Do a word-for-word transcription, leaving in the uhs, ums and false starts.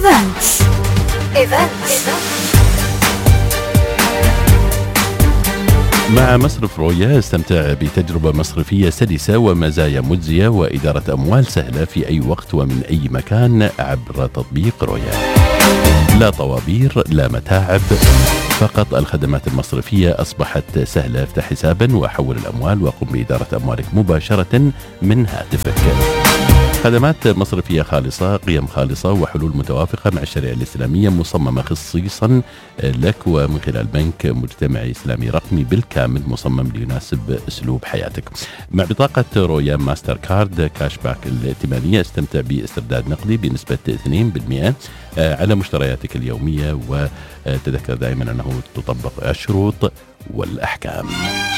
إيفنتس. إيفنتس. مع مصرف رويا استمتع بتجربة مصرفية سلسة ومزايا مجزية وإدارة أموال سهلة في أي وقت ومن أي مكان عبر تطبيق رويا. لا طوابير، لا متاعب، فقط الخدمات المصرفية أصبحت سهلة. افتح حسابا وحول الأموال وقم بإدارة أموالك مباشرة من هاتفك. خدمات مصرفية خالصة، قيم خالصة وحلول متوافقة مع الشريعة الإسلامية مصممة خصيصا لك ومن خلال بنك مجتمعي إسلامي رقمي بالكامل مصمم ليناسب أسلوب حياتك. مع بطاقة رويا ماستر كارد كاش باك الائتمانية استمتع باسترداد نقدي بنسبة اثنين بالمئة على مشترياتك اليومية، وتذكر دائما أنه تطبق الشروط والأحكام.